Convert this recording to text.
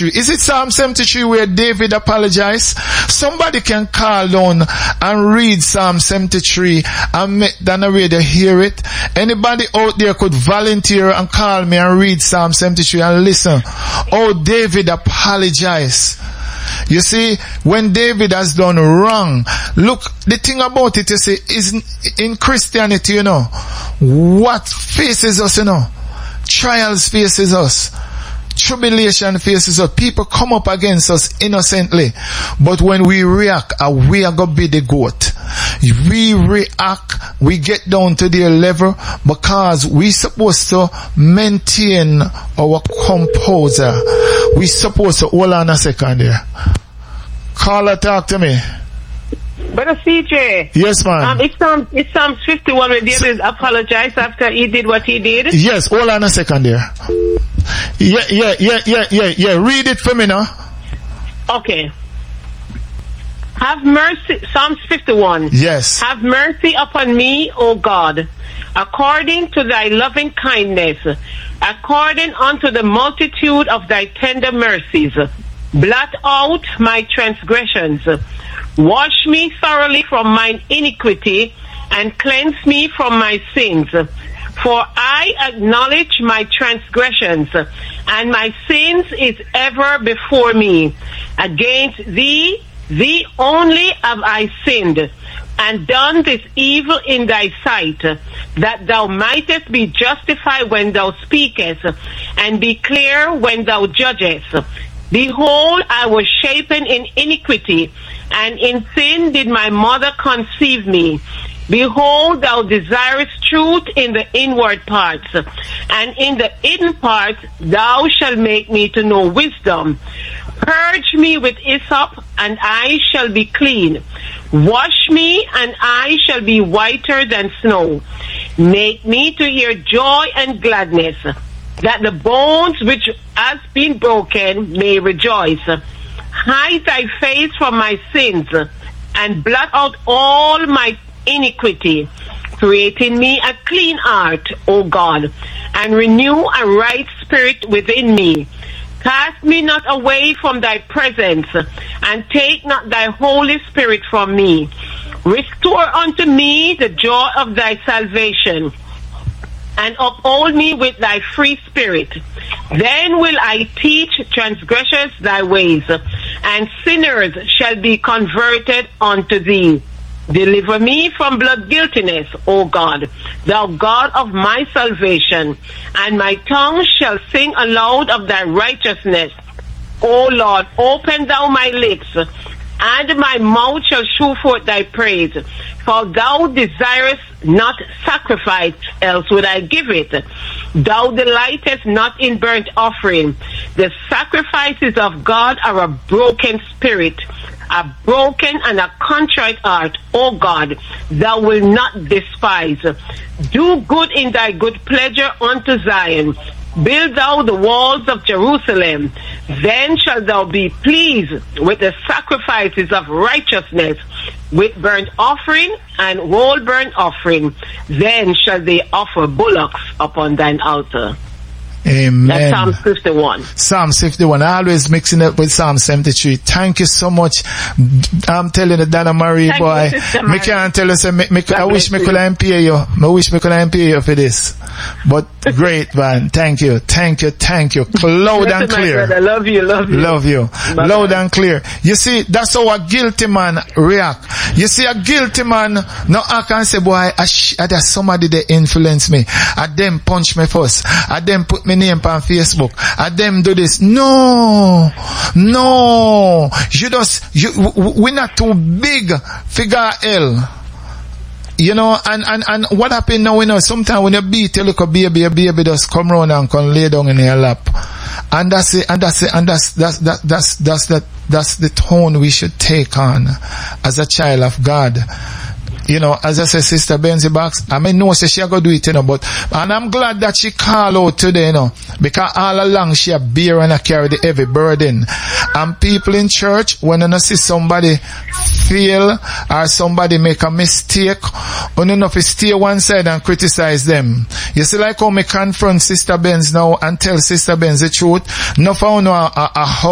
73? Is it Psalm 73 where David apologized? Somebody can call down and read Psalm 73 and make the narrator hear it. Anybody out there could volunteer and call me and read Psalm 73 and listen. Oh, David apologized. You see, when David has done wrong, look, the thing about it, you see, is in Christianity, you know, what faces us, you know? Trials faces us. Tribulation faces us. People come up against us innocently. But when we react, we are going to be the goat. We react, we get down to their level because we supposed to maintain our composure. We supposed to, hold on a second there. Caller, talk to me. Brother CJ. Yes, man. It's Psalm 51 where David apologized after he did what he did. Yes, hold on a second there. Yeah. Read it for me now. Okay. Have mercy, Psalms 51. Yes. Have mercy upon me, O God, according to thy loving kindness, according unto the multitude of thy tender mercies. Blot out my transgressions. Wash me thoroughly from mine iniquity and cleanse me from my sins. For I acknowledge my transgressions, and my sins is ever before me. Against thee only have I sinned, and done this evil in thy sight, that thou mightest be justified when thou speakest, and be clear when thou judgest. Behold, I was shapen in iniquity, and in sin did my mother conceive me. Behold, thou desirest truth in the inward parts, and in the hidden parts thou shalt make me to know wisdom. Purge me with hyssop, and I shall be clean. Wash me, and I shall be whiter than snow. Make me to hear joy and gladness, that the bones which has been broken may rejoice. Hide thy face from my sins, and blot out all my iniquity. Create in me a clean heart, O God, and renew a right spirit within me. Cast me not away from thy presence, and take not thy Holy Spirit from me. Restore unto me the joy of thy salvation, and uphold me with thy free spirit. Then will I teach transgressors thy ways, and sinners shall be converted unto thee. Deliver me from blood guiltiness, O God, thou God of my salvation, and my tongue shall sing aloud of thy righteousness. O Lord, open thou my lips, and my mouth shall shew forth thy praise. For thou desirest not sacrifice, else would I give it. Thou delightest not in burnt offering. The sacrifices of God are a broken spirit, a broken and a contrite heart, O God, thou wilt not despise. Do good in thy good pleasure unto Zion. Build thou the walls of Jerusalem. Then shalt thou be pleased with the sacrifices of righteousness, with burnt offering and whole burnt offering. Then shall they offer bullocks upon thine altar. Amen. That's Psalm 51. Psalm 51. I always mixing it with Psalm 73. Thank you so much. I'm telling you, Donna Marie, Thank boy. you, Me can't tell you, I wish me could pay you. I wish me could pay you for this. But great, man. Thank you. Loud and clear. I love you. Love you. Bye-bye. Loud and clear. You see, that's how a guilty man react. You see, a guilty man, no, I can say, boy, there's somebody they influence me. I them punch me first. I them put me name on Facebook. I them do this. No. We're not too big. Figure L. You know, and what happened now, you know, sometimes when you beat a little baby, a baby just come round and come lay down in your lap. And that's the tone we should take on as a child of God. You know, as I said, Sister Benzie Box, I mean, no, she go do it, you know, and I'm glad that she called out today, you know, because all along she bear and carry the heavy burden. And people in church, when you see somebody fail or somebody make a mistake, you know, if you stay one side and criticize them. You see, like how me confront Sister Benz now and tell Sister Benz the truth, no for a